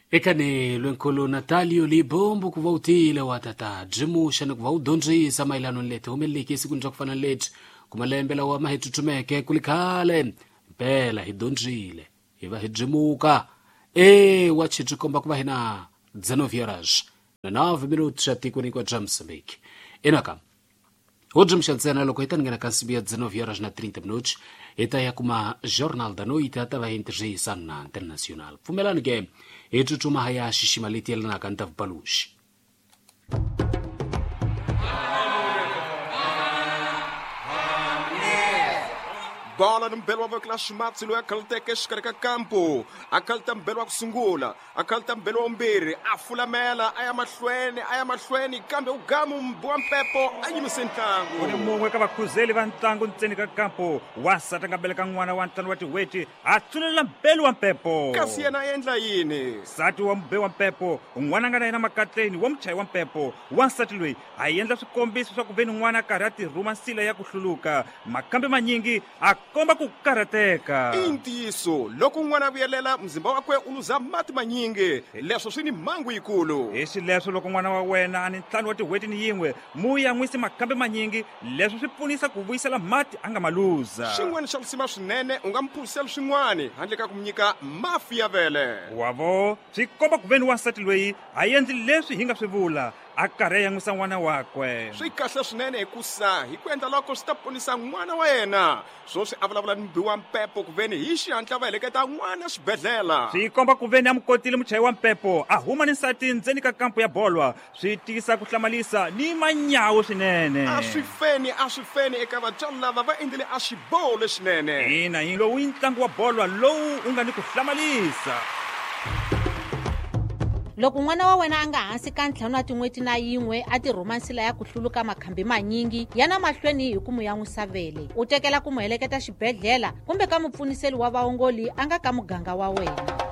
Ekane lwenkolo Natalio libombo kuvautile watata jimusha na kuvaudonjisa mailano nlete umeliki siku nja kufana nlete kumalembela wa mahitutumeke kulikale mpela hidonjile hiva hijimuka wachijikomba kuva hina Zenoviaraj na 9 minutos shatikuni kwa Jamsambiki inaka hojimshansena loko hitangena kansibia Zenoviaraj na 30 minutos ita ya kuma Jornal da Noite atava interjisa na internacional fumelanike etutuma haya shishimaliti yalana kantav balushi bola mbelo wa clash match lo akaltekesh katika kampo akalta mbelo kusungula akalta mbelo mbere afulamela aya mahlweni kambe ugamu mbwa mpepo ayimisentangu uni mungwe ka bakuzeli va ntangu ntseni ka kampo wasata ngabele ka n'wana wa ntano wa tiweti a tsulela mbelo wa mpepo kasi yena endla yini sati wa mbe wa mpepo n'wana nga na yena makatleni wa mchayi wa mpepo wansati loyi a endla swikombiso swa ku veni n'wana karhi a tirhuma nsila ya ku hluluka makambe manyingi komba ku karateka intiso loko n'wana vuyelela mzimba wakwe uluza mati manyingi leswo swi ni mangu yikulu hi leswo loko n'wana wa wena a ni ntlhanu wa tiweti ni yin'we mu yan'wisi makambe manyingi leswo swi pfunisa ku vuyisela mati a nga maluza xin'wana xa lusima swinene u nga mphulisela swin'wana handle ka ku nyika mafi ya vele wavo swi komba ku veni wansati loyi a endli leswi hi nga swi vula a karhi a yan'wisa n'wana wakwe swi kahle swinene hikusa hi ku endla loko swi ta ponisa n'wana wa yena swo swi a vulavula ni mbi wa mpepo ku veni hi xihatla va heleketa n'wana xibedhlela swi komba ku veni a mu kotile muchayi wa mpepo a huma ni nsati ndzeni ka kampo ya bolwa swi tisa ku hlamalisa ni manyawu swinene a swi feni eka vatswari lava va endlile a xiboho lexinene ina hi lowu i ntlangu wa bolwa lowu u nga ni ku hlamalisa loko n'wana wa wena a nga hansi ka ntlhanu wa tin'weti na yin'we a tirhuma nsila ya ku hluluka makhambi manyingi yana mahlweni hi ku mu yan'wisa vele u tekela ku mu heleketa xibedhlela kumbe ka mupfuniseli wa vaongoli a nga ka muganga wa wena